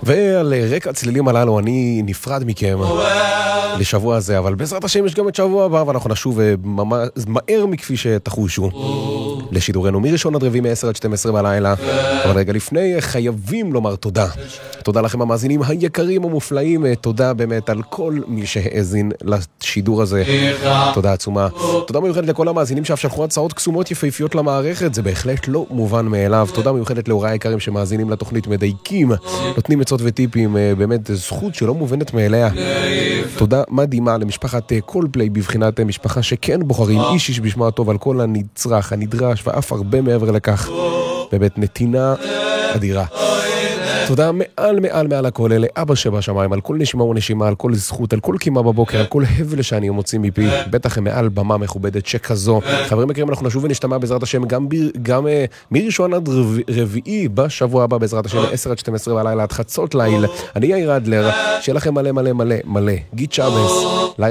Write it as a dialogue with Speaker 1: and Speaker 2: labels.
Speaker 1: ועל רקע הצלילים הללו אני נפרד מכם לשבוע הזה, אבל בעזרת השם יש גם את שבוע הבא, ואנחנו נשוב מהר מכפי שתחושו לשידורנו מראשון עד רביעי מ-10 עד 12 בלילה. אבל רגע לפני חייבים לומר תודה. תודה לכם המאזינים היקרים ומופלאים, תודה באמת על כל מי שהאזין לשידור הזה, תודה עצומה. תודה מיוחדת לכל המאזינים שאף שלחו הצעות קסומות יפהפיות למערכת, זה בהחלט לא מובן מאליו. תודה מיוחדת להוריי היקרים שמאזינים לתוכנית, מדייקים, נותנים עצות וטיפים, באמת זכות שלא מובנת מאליה. תודה מדהימה למשפחת קולפליי, בבחינת משפחה שכן בוחרים איש איש בשמו הטוב על כל הנצרך, הנדרש ואף הרבה מעבר לכך, באמת נתינה אדירה. תודה מעל הכל לאבא שבשמיים, על כל נשימה ונשימה, על כל זכות, על כל קימה בבוקר, על כל הבל שאני מוציא מפי, בטח מעל במה מכובדת שכזו. חברים יקרים, אנחנו נשוב ונשתמע בעזרת השם גם מראשון עד רביעי בשבוע הבא בעזרת השם, 10 עד 12 בלילה עד חצות ליל. אני יאיר אדלר, שיהיה לכם מלא גיט שבס, לילה